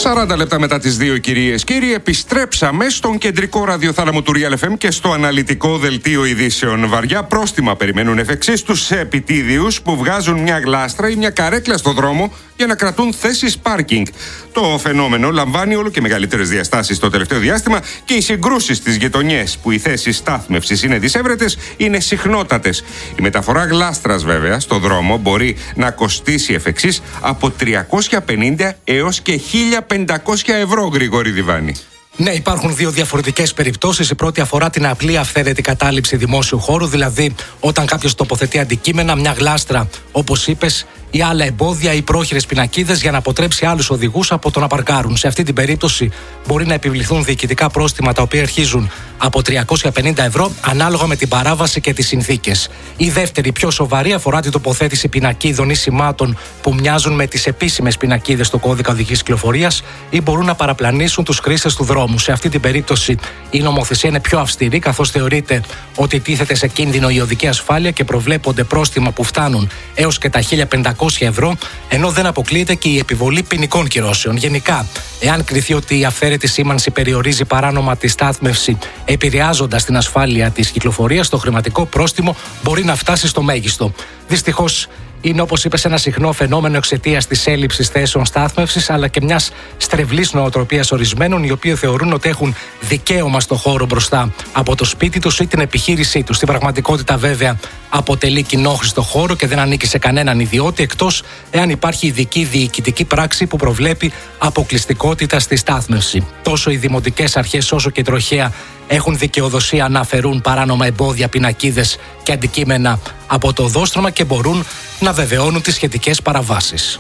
40 λεπτά μετά τις 2, κυρίες και κύριοι, επιστρέψαμε στον κεντρικό ραδιοθάλαμο του Real FM και στο αναλυτικό δελτίο ειδήσεων. Βαριά πρόστιμα περιμένουν εφ' εξής τους επιτίδιους που βγάζουν μια γλάστρα ή μια καρέκλα στο δρόμο για να κρατούν θέσεις πάρκινγκ. Το φαινόμενο λαμβάνει όλο και μεγαλύτερες διαστάσεις το τελευταίο διάστημα και οι συγκρούσεις στις γειτονιές που οι θέσεις στάθμευσης είναι δυσέβρετες είναι συχνότατες. Η μεταφορά γλάστρας, βέβαια, στο δρόμο μπορεί να κοστίσει εφ' εξής από 350 έως και 1.500 ευρώ, Γρηγόρη Διβάνη. Ναι, υπάρχουν δύο διαφορετικές περιπτώσεις. Η πρώτη αφορά την απλή αυθαίρετη κατάληψη δημόσιου χώρου, δηλαδή όταν κάποιος τοποθετεί αντικείμενα, μια γλάστρα, όπως είπες, ή άλλα εμπόδια ή πρόχειρες πινακίδες για να αποτρέψει άλλους οδηγούς από το να παρκάρουν. Σε αυτή την περίπτωση μπορεί να επιβληθούν διοικητικά πρόστιμα τα οποία αρχίζουν από 350 ευρώ ανάλογα με την παράβαση και τις συνθήκες. Η δεύτερη, πιο σοβαρή, αφορά την τοποθέτηση πινακίδων ή σημάτων που μοιάζουν με τις επίσημες πινακίδες στο κώδικα οδικής κυκλοφορίας ή μπορούν να παραπλανήσουν τους χρήστες του δρόμου. Σε αυτή την περίπτωση η νομοθεσία είναι πιο αυστηρή, καθώς θεωρείται ότι τίθεται σε κίνδυνο η οδική ασφάλεια και προβλέπονται πρόστιμα που φτάνουν έως και τα 1.500 ευρώ, ενώ δεν αποκλείεται και η επιβολή ποινικών κυρώσεων. Γενικά, εάν κριθεί ότι η αυθαίρετη σήμανση περιορίζει παράνομα τη στάθμευση, επηρεάζοντας την ασφάλεια της κυκλοφορίας, το χρηματικό πρόστιμο μπορεί να φτάσει στο μέγιστο. Δυστυχώς, είναι, όπως είπες, ένα συχνό φαινόμενο εξαιτίας της έλλειψης θέσεων στάθμευσης, αλλά και μιας στρεβλής νοοτροπίας ορισμένων, οι οποίοι θεωρούν ότι έχουν δικαίωμα στο χώρο μπροστά από το σπίτι τους ή την επιχείρησή τους. Στην πραγματικότητα, βέβαια, αποτελεί κοινόχρηστο χώρο και δεν ανήκει σε κανέναν ιδιώτη, εκτός εάν υπάρχει ειδική διοικητική πράξη που προβλέπει αποκλειστικότητα στη στάθμευση. Τόσο οι δημοτικές αρχές όσο και η τροχέα έχουν δικαιοδοσία να αφαιρούν παράνομα εμπόδια, πινακίδες και αντικείμενα από το οδόστρωμα και μπορούν να βεβαιώνουν τις σχετικές παραβάσεις.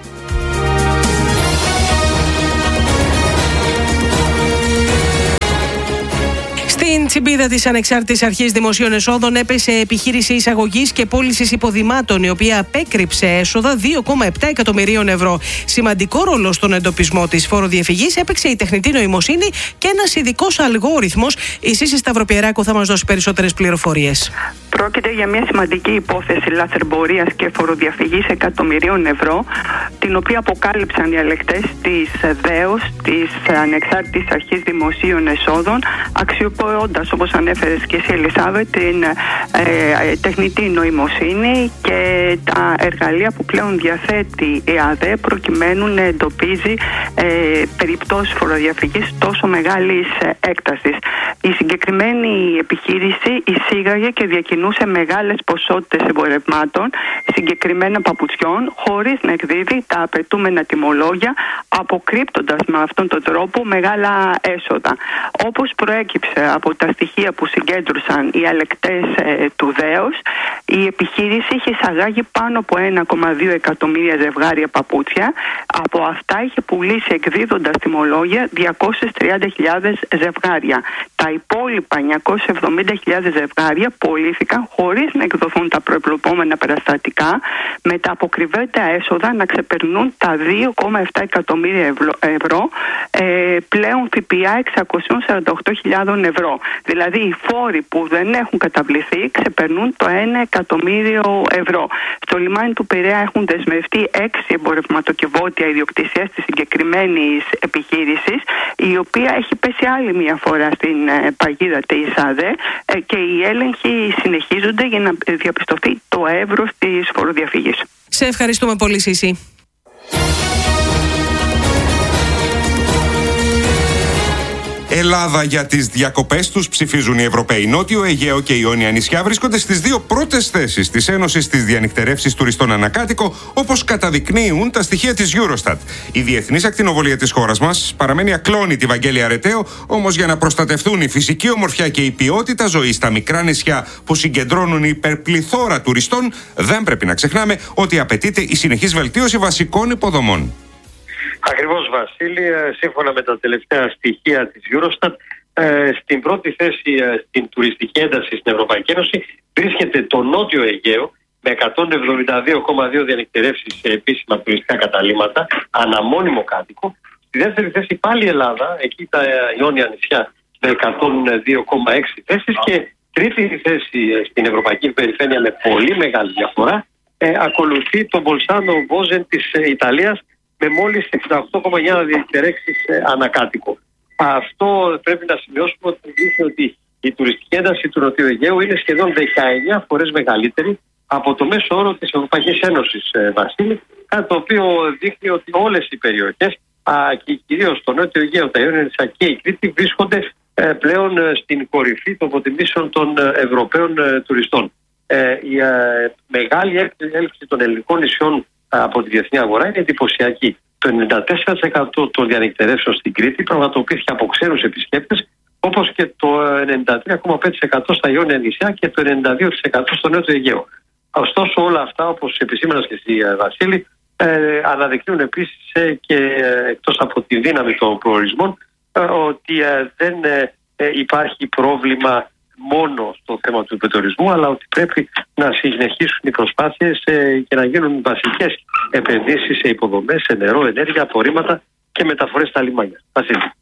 Στην τσιμπίδα της Ανεξάρτητης Αρχής Δημοσίων Εσόδων έπεσε επιχείρηση εισαγωγής και πώλησης υποδημάτων, η οποία απέκρυψε έσοδα 2,7 εκατομμυρίων ευρώ. Σημαντικό ρόλο στον εντοπισμό της φοροδιαφυγής έπαιξε η τεχνητή νοημοσύνη και ένας ειδικός αλγόριθμος. Η Σύση Σταυροπιεράκου θα μας δώσει περισσότερες πληροφορίες. Πρόκειται για μια σημαντική υπόθεση λαθρεμπορίας και φοροδιαφυγής εκατομμυρίων ευρώ, την οποία αποκάλυψαν οι ελεκτές της ΔΕΟΣ, της Ανεξάρτητης Αρχής Δημοσίων Εσόδων, αξιοποιώντας, όπως ανέφερες και εσύ, Ελισάβετ, την τεχνητή νοημοσύνη και τα εργαλεία που πλέον διαθέτει η ΑΔΕ προκειμένου να εντοπίζει περιπτώσεις φοροδιαφυγής τόσο μεγάλης έκτασης. Η συγκεκριμένη επιχείρηση εισήγαγε και διακινούσε μεγάλες ποσότητες εμπορευμάτων, συγκεκριμένα παπουτσιών, χωρίς να εκδίδει τα απαιτούμενα τιμολόγια, αποκρύπτοντας με αυτόν τον τρόπο μεγάλα έσοδα. Όπως προέκυψε από τα στοιχεία που συγκέντρωσαν οι ελεκτές του ΔΕΟΣ, η επιχείρηση είχε εισαγάγει πάνω από 1,2 εκατομμύρια ζευγάρια παπούτσια. Από αυτά είχε πουλήσει, εκδίδοντας τιμολόγια, 230.000 ζευγάρια. Τα υπόλοιπα 970.000 ζευγάρια πωλήθηκαν χωρίς να εκδοθούν τα προεπλοπόμενα περιστατικά, με τα αποκρυβέντα έσοδα να ξεπερνούν τα 2,7 εκατομμύρια ευρώ, πλέον ΦΠΑ 648.000 ευρώ. Δηλαδή οι φόροι που δεν έχουν καταβληθεί ξεπερνούν το 1 εκατομμύριο ευρώ. Στο λιμάνι του Πειραιά έχουν δεσμευτεί 6 εμπορευματοκιβώτια ιδιοκτησίας της συγκεκριμένης επιχείρησης, η οποία έχει πέσει άλλη μια φορά στην παγίδα της ΑΔΕ και οι έλεγχοι συνεχίζονται για να διαπιστωθεί το εύρος της φοροδιαφυγής. Σε ευχαριστούμε πολύ, Σύση. Ελλάδα για τις διακοπές τους ψηφίζουν οι Ευρωπαίοι. Νότιο Αιγαίο και Ιόνια νησιά βρίσκονται στις δύο πρώτες θέσεις της Ένωσης της διανυκτερεύσης τουριστών ανακάτοικο, όπως καταδεικνύουν τα στοιχεία της Eurostat. Η διεθνής ακτινοβολία της χώρας μας παραμένει ακλόνητη, Βαγγέλη Αρεταίο, όμως για να προστατευτούν η φυσική ομορφιά και η ποιότητα ζωής στα μικρά νησιά που συγκεντρώνουν υπερπληθώρα τουριστών, δεν πρέπει να ξεχνάμε ότι απαιτείται η συνεχής βελτίωση βασικών υποδομών. Ακριβώς, Βασίλη, σύμφωνα με τα τελευταία στοιχεία της Eurostat, στην πρώτη θέση στην τουριστική ένταση στην Ευρωπαϊκή Ένωση βρίσκεται το Νότιο Αιγαίο με 172,2 διανυκτερεύσεις σε επίσημα τουριστικά καταλύματα αναμόνιμο κάτοικο. Στη δεύτερη θέση πάλι η Ελλάδα, εκεί τα Ιόνια νησιά με 102,6 θέσεις, και τρίτη θέση στην Ευρωπαϊκή Περιφέρεια με πολύ μεγάλη διαφορά ακολουθεί το Μπολσάνο Βόζεν της Ιταλίας με μόλις 68,9 διεκτερέξεις ανακάτοικο. Αυτό πρέπει να σημειώσουμε ότι η τουριστική ένταση του Νοτιού Αιγαίου είναι σχεδόν 19 φορές μεγαλύτερη από το μέσο όρο της Ευρωπαϊκής Ένωσης, Βασίλη, κάτι το οποίο δείχνει ότι όλες οι περιοχές και κυρίως το Νότιο Αιγαίο, τα Ιόνια Νησιά και η Κρήτη βρίσκονται πλέον στην κορυφή των προτιμήσεων των Ευρωπαίων τουριστών. Η μεγάλη έλξη των ελληνικών νησιών από τη διεθνή αγορά είναι εντυπωσιακή. Το 94% των διανυκτερεύσεων στην Κρήτη πραγματοποιήθηκε από ξένους επισκέπτες, όπως και το 93,5% στα Ιόνια Νησιά και το 92% στο Νότιο Αιγαίο. Ωστόσο, όλα αυτά, όπως επισήμανας και εσύ, Βασίλη, αναδεικνύουν επίσης και εκτός από τη δύναμη των προορισμών ότι δεν υπάρχει πρόβλημα μόνο στο θέμα του υπερτουρισμού, αλλά ότι πρέπει να συνεχίσουν οι προσπάθειες και να γίνουν βασικές επενδύσεις σε υποδομές, σε νερό, ενέργεια, απορρίμματα και μεταφορές στα λιμάνια. Βασίλη.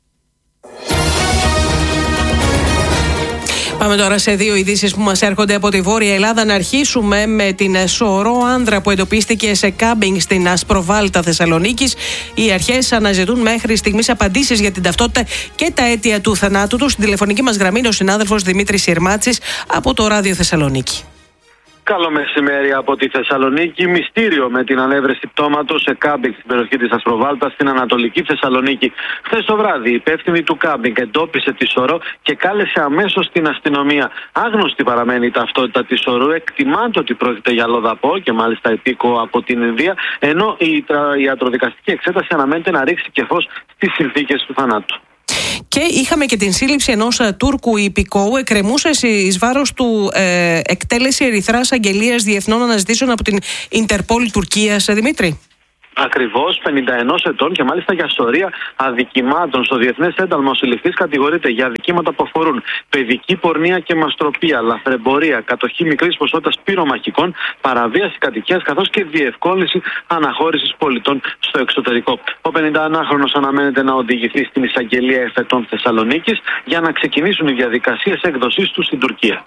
Πάμε τώρα σε δύο ειδήσεις που μας έρχονται από τη Βόρεια Ελλάδα. Να αρχίσουμε με την σωρό άνδρα που εντοπίστηκε σε κάμπινγκ στην Ασπροβάλτα Θεσσαλονίκης. Οι αρχές αναζητούν μέχρι στιγμής απαντήσεις για την ταυτότητα και τα αίτια του θανάτου του. Στην τηλεφωνική μας γραμμή είναι ο συνάδελφος Δημήτρης Συρμάτσης από το Ράδιο Θεσσαλονίκη. Καλό μεσημέρι από τη Θεσσαλονίκη. Μυστήριο με την ανέβρεση πτώματος σε κάμπινγκ στην περιοχή της Ασπροβάλτας στην Ανατολική Θεσσαλονίκη. Χθες το βράδυ, η υπεύθυνη του κάμπινγκ εντόπισε τη σωρό και κάλεσε αμέσως την αστυνομία. Άγνωστη παραμένει η ταυτότητα της σωρού. Εκτιμάται ότι πρόκειται για λοδαπό και μάλιστα υπήκο από την Ινδία, ενώ η ιατροδικαστική εξέταση αναμένεται να ρίξει και φως στις συνθήκες του θανάτου. Και είχαμε και την σύλληψη ενός Τούρκου υπηκόου. Εκκρεμούσε εις βάρος του εκτέλεση ερυθράς αγγελίας διεθνών αναζητήσεων από την Ιντερπόλ Τουρκίας. Δημήτρη. Ακριβώς, 51 ετών και μάλιστα για σωρία αδικημάτων. Στο Διεθνές Ένταλμα ο συλληφθής κατηγορείται για αδικήματα που αφορούν παιδική πορνεία και μαστροπία, λαθρεμπορία, κατοχή μικρής ποσότητας πυρομαχικών, παραβίαση κατοικίας καθώς και διευκόλυνση αναχώρησης πολιτών στο εξωτερικό. Ο 51χρονος αναμένεται να οδηγηθεί στην εισαγγελία εφετών Θεσσαλονίκης για να ξεκινήσουν οι διαδικασίες έκδοσής του στην Τουρκία.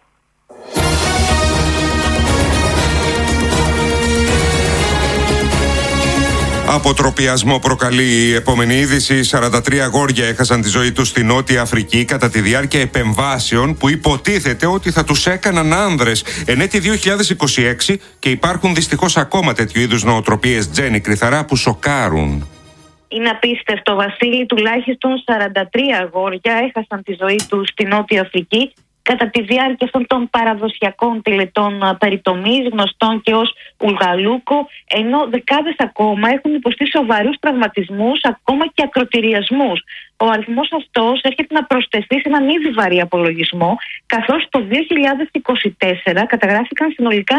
Αποτροπιασμό προκαλεί η επόμενη είδηση. 43 αγόρια έχασαν τη ζωή τους στη Νότια Αφρική κατά τη διάρκεια επεμβάσεων που υποτίθεται ότι θα τους έκαναν άνδρες. Εν έτη 2026 και υπάρχουν δυστυχώς ακόμα τέτοιου είδους νοοτροπίες, Τζέννη Κρυθαρά, που σοκάρουν. Είναι απίστευτο, Βασίλη. Τουλάχιστον 43 αγόρια έχασαν τη ζωή τους στη Νότια Αφρική κατά τη διάρκεια αυτών των παραδοσιακών τελετών περιτομής, γνωστών και ως Ουλγαλούκο, ενώ δεκάδες ακόμα έχουν υποστεί σοβαρούς τραυματισμούς, ακόμα και ακροτηριασμούς. Ο αριθμός αυτός έρχεται να προσθεθεί σε έναν ήδη βαρύ απολογισμό, καθώς το 2024 καταγράφηκαν συνολικά